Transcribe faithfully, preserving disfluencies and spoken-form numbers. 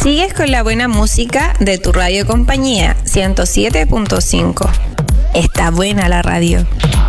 Sigues con la buena música de tu radio compañía, ciento siete punto cinco. Está buena la radio.